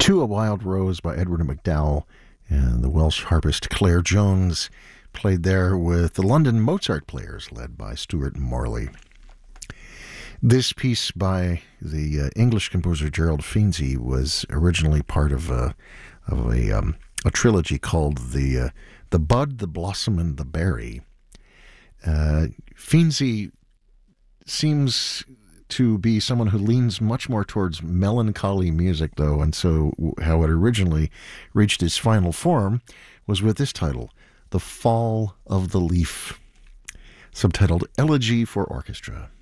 To a Wild Rose by Edward MacDowell, and the Welsh harpist Claire Jones played there with the London Mozart Players led by Stuart Morley. This piece by the English composer Gerald Finzi was originally part of a trilogy called the Bud, the Blossom, and the Berry. Finzi seems to be someone who leans much more towards melancholy music, though, and so how it originally reached its final form was with this title, The Fall of the Leaf, subtitled Elegy for Orchestra.